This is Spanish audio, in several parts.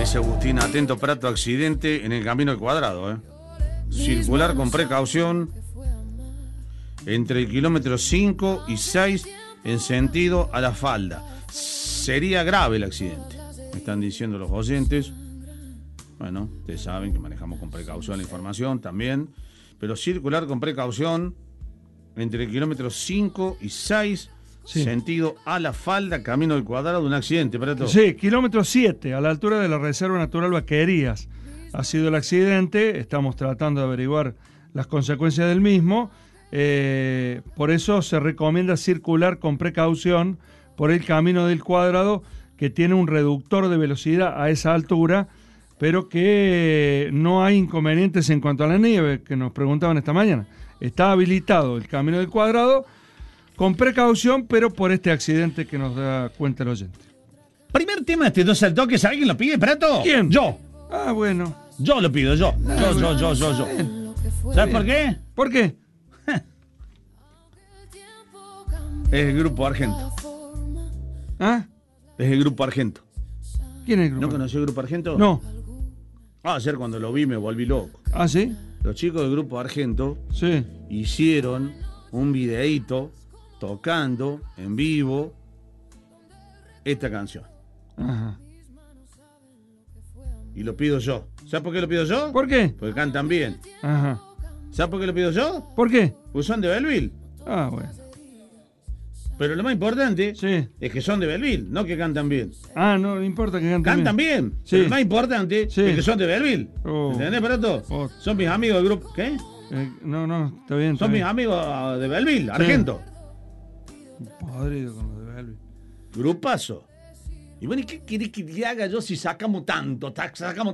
Dice Agustín, atento Prato, accidente en el camino al Cuadrado. Circular con precaución entre el kilómetro 5 y 6 en sentido a La Falda. Sería grave el accidente, me están diciendo los oyentes. Bueno, ustedes saben que manejamos con precaución la información también, pero circular con precaución entre el kilómetro 5 y 6, sí, sentido a La Falda, camino del Cuadrado, un accidente, Prato. Sí, kilómetro 7, a la altura de la Reserva Natural Vaquerías. Ha sido el accidente, estamos tratando de averiguar las consecuencias del mismo. Por eso se recomienda circular con precaución por el camino del Cuadrado, que tiene un reductor de velocidad a esa altura, pero que no hay inconvenientes en cuanto a la nieve, que nos preguntaban esta mañana. Está habilitado el camino del Cuadrado con precaución, pero por este accidente que nos da cuenta el oyente. Primer tema de este 2 al toque, ¿sabe quién lo pide, Prato? ¿Quién? Yo. Ah, bueno. Yo lo pido, yo. Yo. ¿Sabes por qué? ¿Por qué? Es el Grupo Argento. ¿Ah? Es el Grupo Argento. ¿Quién es el Grupo? ¿No conoció el Grupo Argento? No. Ayer cuando lo vi me volví loco. ¿Ah, sí? Los chicos del Grupo Argento, sí, hicieron un videíto tocando en vivo esta canción. Ajá. Y lo pido yo. ¿Sabes por qué lo pido yo? ¿Por qué? Porque cantan bien. Ajá. ¿Sabes por qué lo pido yo? ¿Por qué? Porque son de Belleville. Ah, bueno. Pero lo más importante, sí, es que son de Belleville, no que cantan bien. Ah, no importa que canten bien. Sí. Pero lo más importante, sí, es que son de Belleville. Oh. ¿Entendés, Prato? Oh. Son mis amigos del grupo. ¿Qué? No, está bien. Son mis amigos de Belleville, Argento. Podrido con los de Belleville. Grupazo. Y bueno, ¿y qué querés que te haga yo si sacamos tanto? Sacamos,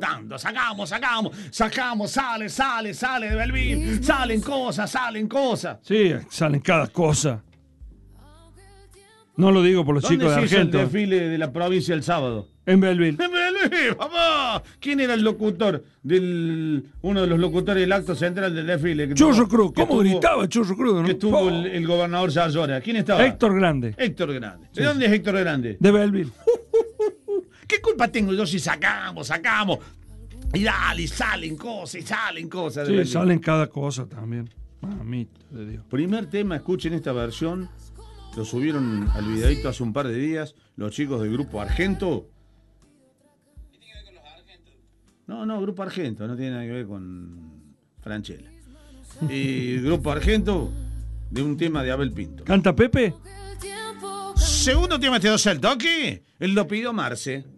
sale de Belleville, salen cosas. Sí, salen cada cosa. No lo digo por los chicos de Argento. ¿Dónde se hizo el desfile de la provincia el sábado? En Belleville. ¡En Belleville, papá! ¿Quién era el locutor uno de los locutores del acto central del desfile? Churro Cruz. ¿Cómo gritaba Churro Cruz? ¿No? Que estuvo el gobernador Sayora. ¿Quién estaba? Héctor Grande. Héctor Grande. ¿De dónde es Héctor Grande? De Belleville. ¿Qué culpa tengo yo si sacamos? Y dale, salen cosas. Sí, salen cada cosa también. Mamita de Dios. Primer tema, escuchen esta versión. Lo subieron al videito hace un par de días los chicos del Grupo Argento. ¿Qué tiene que ver con los Argentos? No, Grupo Argento, no tiene nada que ver con Franchella. Y Grupo Argento, de un tema de Abel Pinto. ¿Canta Pepe? Segundo tema, este 2 al toque, él lo pidió Marce.